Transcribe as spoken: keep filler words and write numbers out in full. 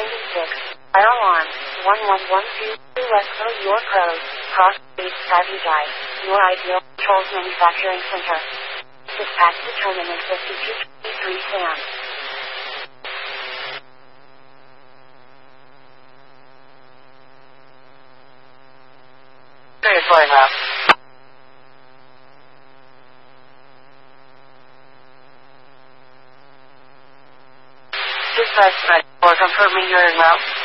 Kingdom six. Fire alarm. one one one two. Let's go your pros. Cross Street Savvy Guide. Your ideal controls manufacturing center. Dispatch determinant fifty-two twenty-three Sam. Serious flying now. Dispatch ninety-four, confirming you're in route.